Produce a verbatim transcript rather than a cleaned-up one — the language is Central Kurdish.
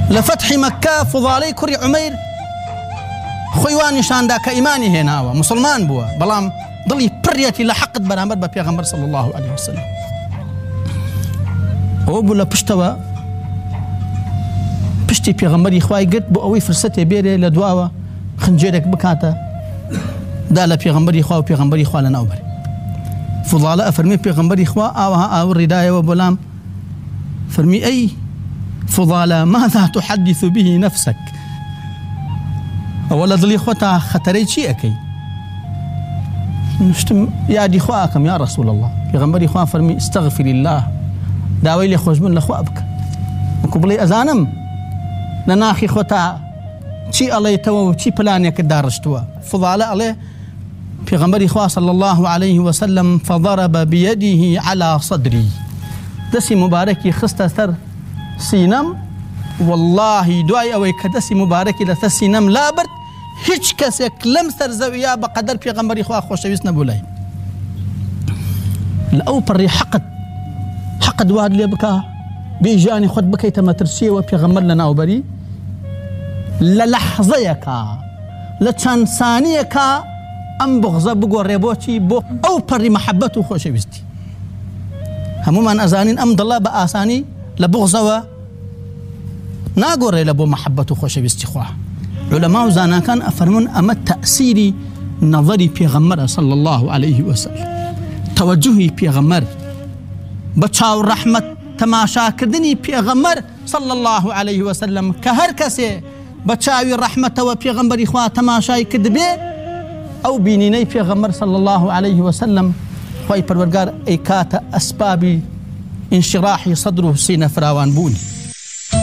لفتح مكة فضالي كري عمير خويوان نشاندا كإيماني هناوا مسلمان بوا بلام ضلي بريتي لحقت برامبر ببيغمبر صلى الله عليه وسلم او بولا پشتوا پشتی پیغمبری خوای گرت بو اوی فرصتی بیره لدواوا خنجرك بكاتا دال پیغمبری خوا و پیغمبری خوا لنا وبر فضاله فرمي پیغمبری خوا او او الردايه وبلام فرمي اي فضاله ماذا تحدث به نفسك اولا ضلي خوتا خطري شي اكي نشتم يا دي خواكم يا رسول الله پیغمبری خوا فرمي استغفر الله داوي لي خوش من لخوابك وكبلي اذانم لناخي خوتا شي الله تو شي بلانك دارشتوا فضاله عليه پیغمبری خوا صلى الله عليه وسلم فضرب بيده على صدري دسي مباركي خستر سينم والله دعاء او كدسي مباركي لثسينم لا برد هيج كسك لم سرزويا بقدر پیغمبری خوا خوشويس نبولاي لأو بري حقد حقد واد لي بكا بيجاني خد بكي تمترسي وبيغمر لنا وبري للحظيك لتشانسانيك ام بغضه بقو ريبوتي بو او بري محبته خوشويستي هموما ازانين ام ضلا باساني لبغضه ناقوري لبو محبته خوشويستي خواه علماء زانا كان افرمون اما تأثيري نظري بيغمر صلى الله عليه وسلم توجهي بيغمر بچاو رحمت تماشا کردنی پیغمبر صلى الله عليه وسلم كهر كسي بچاوي رحمت و پیغمبر خوا تماشای کدبه او بینینی پیغمبر صلى الله عليه وسلم خوای پروردگار ایکات اسباب انشراح صدره سینه فراوان بونی